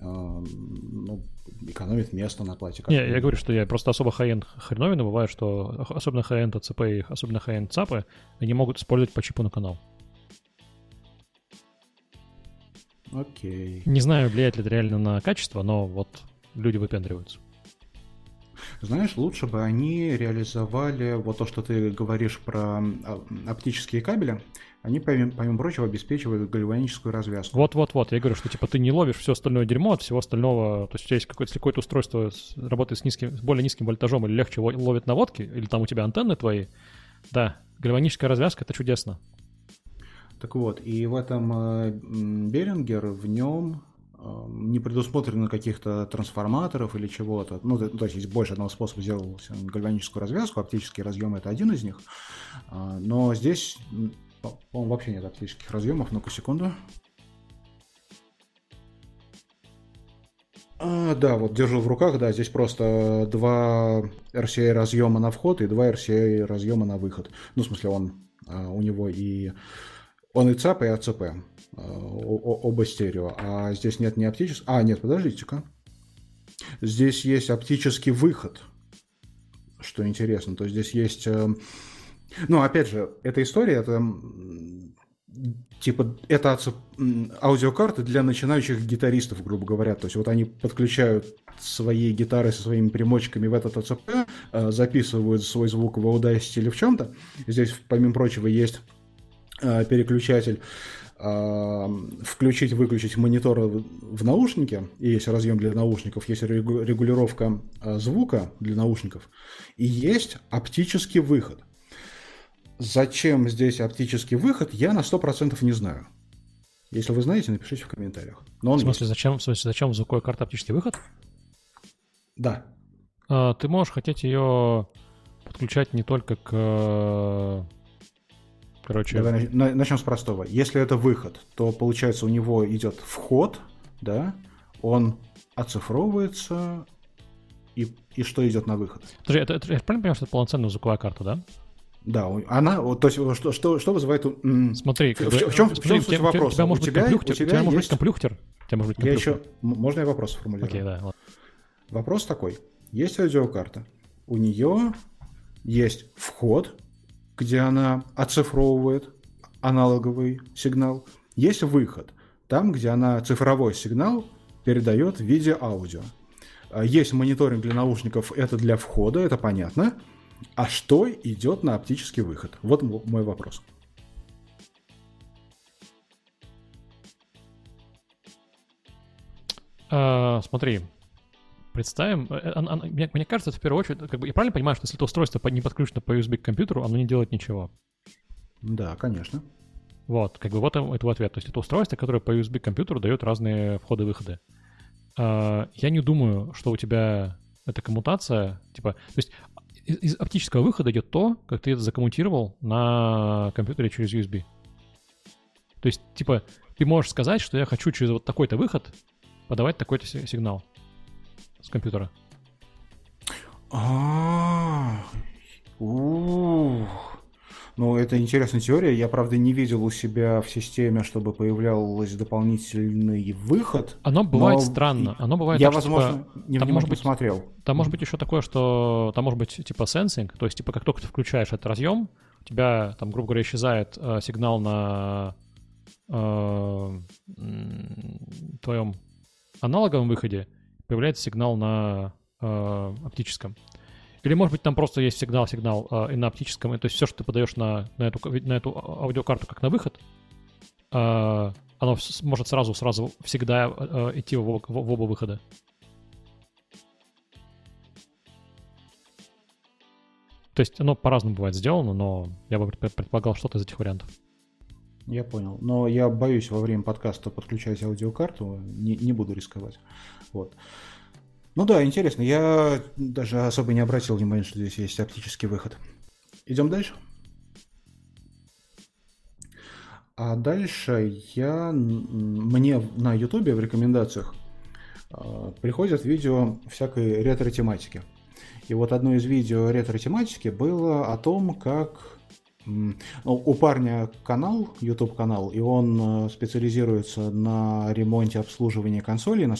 экономит место на плате. Не, я говорю, что я просто особо хай-энд хреновина, бывает, что особенно хай-энд АЦП и особенно хай-энд ЦАПы, они могут использовать по чипу на канал. Окей. Не знаю, влияет ли это реально на качество, но вот люди выпендриваются. Знаешь, лучше бы они реализовали вот то, что ты говоришь про оптические кабели. Они, помимо прочего, обеспечивают гальваническую развязку. Вот. Я говорю, что типа ты не ловишь все остальное дерьмо от всего остального. То есть у тебя есть какое-то устройство, работает с более низким вольтажом или легче ловит наводки, или там у тебя антенны твои. Да, гальваническая развязка — это чудесно. Так вот, и в этом Behringer, в нем не предусмотрено каких-то трансформаторов или чего-то. То есть больше одного способа сделать гальваническую развязку. Оптические разъемы — это один из них. Но здесь, по-моему, вообще нет оптических разъемов. Ну-ка, секунду. Да, вот держу в руках, да, здесь просто 2 RCA разъема на вход и 2 RCA разъема на выход. Ну, в смысле, у него он и ЦАП, и АЦП. Оба стерео. А здесь нет ни оптического... нет, подождите-ка. Здесь есть оптический выход. Что интересно. То есть здесь есть... опять же, эта история, это... Типа, это аудиокарты для начинающих гитаристов, грубо говоря. То есть вот они подключают свои гитары со своими примочками в этот АЦП, записывают свой звук в Audacity или в чем-то. Здесь, помимо прочего, есть переключатель включить-выключить монитор в наушнике, и есть разъем для наушников, есть регулировка звука для наушников, и есть оптический выход. Зачем здесь оптический выход, я на 100% не знаю. Если вы знаете, напишите в комментариях. В смысле, зачем в звуковой карте оптический выход? Да. Ты можешь хотеть ее подключать не только к... Давай начнем с простого. Если это выход, то, получается, у него идет вход, да, он оцифровывается, и что идет на выход? Подожди, я правильно понимаю, что это полноценная звуковая карта, да? Да, она, то есть, что вызывает... Смотри, в чем суть вопроса? У тебя может быть комплюхтер. Можно я вопрос сформулирую? Окей, да, ладно. Вопрос такой. Есть аудиокарта. У нее есть вход, где она оцифровывает аналоговый сигнал. Есть выход, там, где она цифровой сигнал передает в виде аудио. Есть мониторинг для наушников, это для входа, это понятно. А что идет на оптический выход? Вот мой вопрос. Смотри, представим, мне кажется, это в первую очередь, я правильно понимаю, что если это устройство не подключено по USB к компьютеру, оно не делает ничего? Да, конечно. Вот, вот это ответ. То есть это устройство, которое по USB к компьютеру дает разные входы-выходы. Я не думаю, что у тебя эта коммутация, то есть из оптического выхода идет то, как ты это закоммутировал на компьютере через USB. То есть, ты можешь сказать, что я хочу через вот такой-то выход подавать такой-то сигнал с компьютера. Ну, это интересная теория. Я, правда, не видел у себя в системе, чтобы появлялся дополнительный выход. Оно бывает странно. Оно бывает я, так, возможно, невнимательно смотрел. Там может быть еще такое, что там может быть сенсинг, то есть как только ты включаешь этот разъем, у тебя там, грубо говоря, исчезает сигнал на твоем аналоговом выходе, появляется сигнал на оптическом. Или, может быть, там просто есть сигнал и на оптическом, и то есть все, что ты подаешь на эту аудиокарту как на выход, оно может сразу всегда идти в оба выхода. То есть оно по-разному бывает сделано, но я бы предполагал что-то из этих вариантов. Я понял. Но я боюсь во время подкаста подключать аудиокарту, не буду рисковать. Вот. Ну да, интересно. Я даже особо не обратил внимания, что здесь есть оптический выход. Идем дальше. А дальше мне на YouTube в рекомендациях приходят видео всякой ретро-тематики. И вот одно из видео ретро-тематики было о том, как... у парня YouTube-канал, и он специализируется на ремонте, обслуживании консолей,